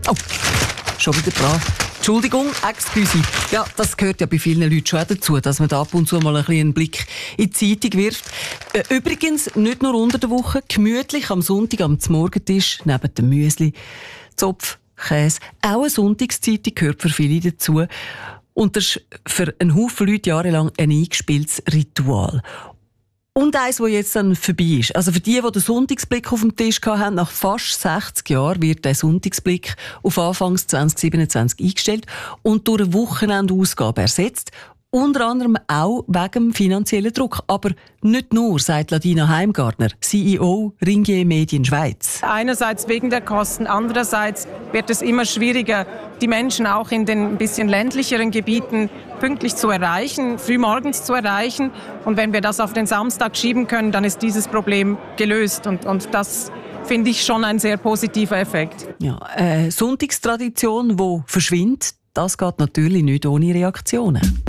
Oh, schon wieder dran. Entschuldigung, excuse. Ja, das gehört ja bei vielen Leuten schon auch dazu, dass man da ab und zu mal einen Blick in die Zeitung wirft. Übrigens, nicht nur unter der Woche, gemütlich am Sonntag am Morgentisch, neben dem Müsli, Zopf, Käse. Auch eine Sonntagszeitung gehört für viele dazu. Und das ist für einen Haufen Leute jahrelang ein eingespieltes Ritual. Und eins, das jetzt dann vorbei ist. Also für die den Sonntagsblick auf dem Tisch hatten, nach fast 60 Jahren wird der Sonntagsblick auf Anfangs 2027 eingestellt und durch eine Wochenendausgabe ersetzt. Unter anderem auch wegen dem finanziellen Druck. Aber nicht nur, sagt Ladina Heimgartner, CEO Ringier Medien Schweiz. Einerseits wegen der Kosten, andererseits wird es immer schwieriger, die Menschen auch in den ein bisschen ländlicheren Gebieten pünktlich zu erreichen, frühmorgens zu erreichen. Und wenn wir das auf den Samstag schieben können, dann ist dieses Problem gelöst. Und das finde ich schon ein sehr positiver Effekt. Ja, eine Sonntagstradition, die verschwindet, das geht natürlich nicht ohne Reaktionen.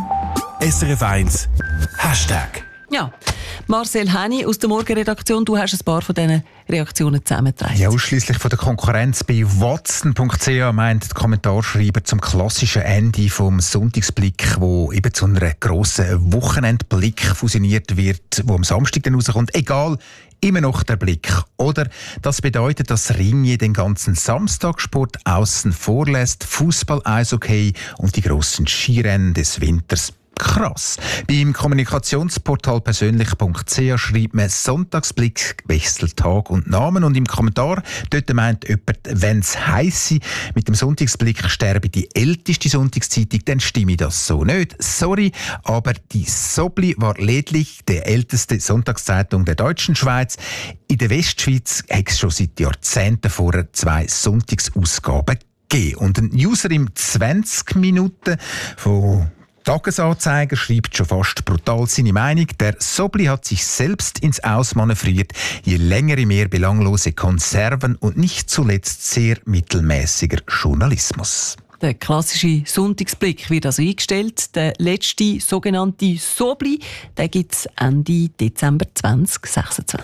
SRF 1 Hashtag. Ja, Marcel Henny aus der Morgenredaktion, du hast ein paar von diesen Reaktionen zusammengetragen. Ja, ausschliesslich von der Konkurrenz bei Watson.ch meint der Kommentarschreiber zum klassischen Ende vom Sonntagsblick, wo eben zu einer grossen Wochenendblick fusioniert wird, wo am Samstag dann rauskommt. Egal, immer noch der Blick. Oder das bedeutet, dass Ringier den ganzen Samstagsport außen vorlässt, Fußball, Eishockey und die grossen Skirennen des Winters. Krass. Beim Kommunikationsportal persönlich.ch schreibt man Sonntagsblick, wechselt Tag und Namen. Und im Kommentar dort meint jemand, wenn es heisse, mit dem Sonntagsblick sterbe die älteste Sonntagszeitung, dann stimme das so nicht. Sorry, aber die Sobli war lediglich die älteste Sonntagszeitung der deutschen Schweiz. In der Westschweiz hat es schon seit Jahrzehnten vorher 2 Sonntagsausgaben gegeben. Und ein User im 20 Minuten von Tagesanzeiger schreibt schon fast brutal seine Meinung. Der Sobli hat sich selbst ins Ausmanövriert, je länger, je mehr belanglose Konserven und nicht zuletzt sehr mittelmäßiger Journalismus. Der klassische Sonntagsblick wird also eingestellt. Der letzte sogenannte Sobli, den gibt es Ende Dezember 2026.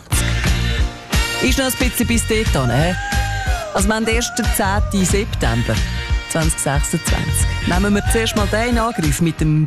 Ist noch ein bisschen bis dahin. Also wir haben erst den 10. September 2026. Nehmen wir zuerst mal den in Angriff mit dem